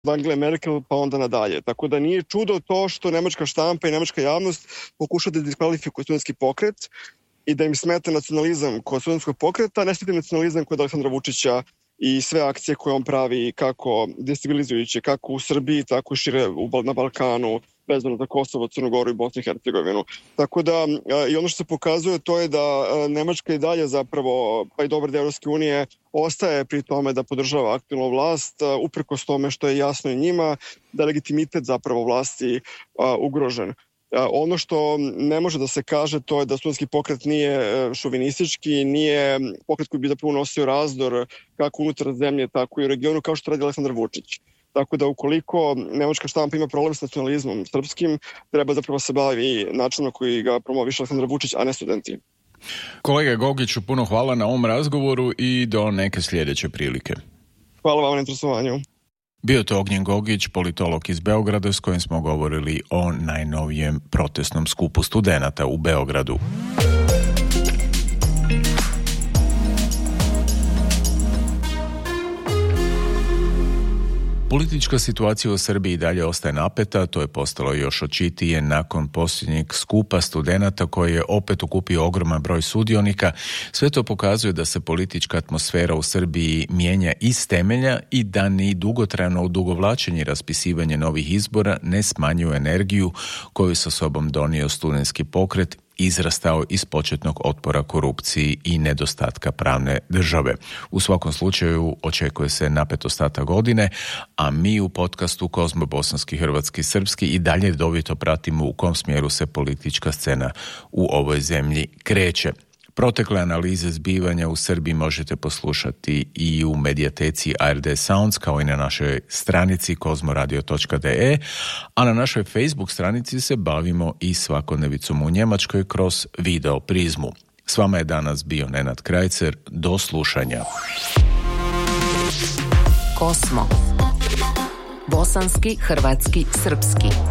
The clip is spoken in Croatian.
Angela Merkel pa onda nadalje. Tako da nije čudo to što nemačka štampa i nemačka javnost pokuša da diskvalifikuje studentski pokret i da im smeta nacionalizam kod studentskog pokreta, ne smeta nacionalizam kod Aleksandra Vučića i sve akcije koje on pravi kako destabilizujuće, kako u Srbiji, tako i šire na Balkanu, vezano za Kosovo, Crnu Goru i Bosnu i Hercegovinu. Tako da i ono što se pokazuje to je da Nemačka i dalje zapravo, pa i dobar deo Evropske unije, ostaje pri tome da podržava aktualnu vlast, uprkos tome što je jasno i njima da legitimitet zapravo vlasti ugrožen. Ono što ne može da se kaže to je da studentski pokret nije šovinistički, nije pokret koji bi zapravo unosio razdor kako unutar zemlje, tako i u regionu, kao što radi Aleksandar Vučić. Tako da ukoliko nemačka štampa ima problem s nacionalizmom srpskim, treba zapravo se bavi načinom na koji ga promoviše Aleksandar Vučić, a ne studenti. Kolega Gogiću, puno hvala na ovom razgovoru i do neke sljedeće prilike. Hvala vam na interesovanju. Bio to Ognjen Gogić, politolog iz Beograda, s kojim smo govorili o najnovijem protestnom skupu studenata u Beogradu. Politička situacija u Srbiji dalje ostaje napeta, to je postalo još očitije nakon posljednjeg skupa studenata koji je opet okupio ogroman broj sudionika. Sve to pokazuje da se politička atmosfera u Srbiji mijenja iz temelja i da ni dugotrajno odugovlačenje i raspisivanje novih izbora ne smanjuje energiju koju sa sobom donio studentski pokret, izrastao iz početnog otpora korupciji i nedostatka pravne države. U svakom slučaju očekuje se napet ostatak godine, a mi u podcastu Kozmo bosanski, hrvatski, srpski i dalje redovito pratimo u kom smjeru se politička scena u ovoj zemlji kreće. Protekle analize zbivanja u Srbiji možete poslušati i u medijateci ARD Sounds, kao i na našoj stranici kozmoradio.de, a na našoj Facebook stranici se bavimo i svakodnevicom u Njemačkoj kroz video prizmu. S vama je danas bio Nenad Krajcer. Do slušanja. Kosmo. Bosanski, hrvatski, srpski.